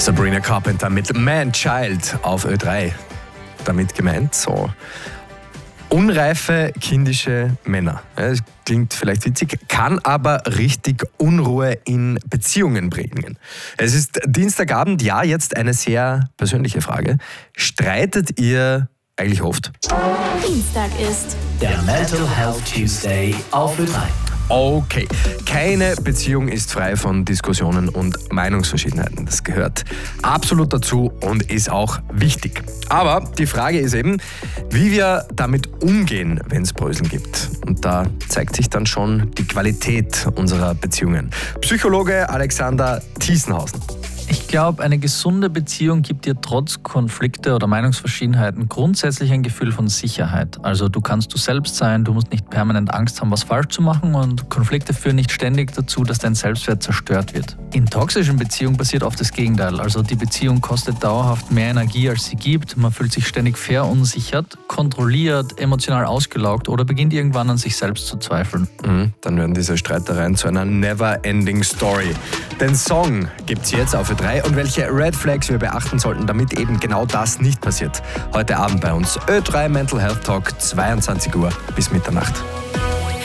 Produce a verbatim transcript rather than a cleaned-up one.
Sabrina Carpenter mit Man Child auf Ö drei. Damit gemeint so unreife kindische Männer. Das klingt vielleicht witzig, kann aber richtig Unruhe in Beziehungen bringen. Es ist Dienstagabend, ja, jetzt eine sehr persönliche Frage. Streitet ihr eigentlich oft? Dienstag ist der Mental Health Tuesday auf Ö drei. Okay, keine Beziehung ist frei von Diskussionen und Meinungsverschiedenheiten. Das gehört absolut dazu und ist auch wichtig. Aber die Frage ist eben, wie wir damit umgehen, wenn es Bröseln gibt. Und da zeigt sich dann schon die Qualität unserer Beziehungen. Psychologe Alexander Thiesenhausen. Ich glaube, eine gesunde Beziehung gibt dir trotz Konflikte oder Meinungsverschiedenheiten grundsätzlich ein Gefühl von Sicherheit. Also du kannst du selbst sein, du musst nicht permanent Angst haben, was falsch zu machen und Konflikte führen nicht ständig dazu, dass dein Selbstwert zerstört wird. In toxischen Beziehungen passiert oft das Gegenteil. Also die Beziehung kostet dauerhaft mehr Energie, als sie gibt. Man fühlt sich ständig verunsichert, kontrolliert, emotional ausgelaugt oder beginnt irgendwann an sich selbst zu zweifeln. Mhm, dann werden diese Streitereien zu einer never-ending Story. Den Song gibt's jetzt auf Ö drei und welche Red Flags wir beachten sollten, damit eben genau das nicht passiert. Heute Abend bei uns Ö drei Mental Health Talk, zweiundzwanzig Uhr bis Mitternacht.